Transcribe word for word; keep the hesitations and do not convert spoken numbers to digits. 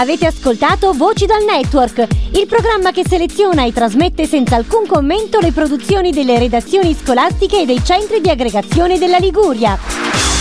Avete ascoltato Voci dal Network, il programma che seleziona e trasmette senza alcun commento le produzioni delle redazioni scolastiche e dei centri di aggregazione della Liguria.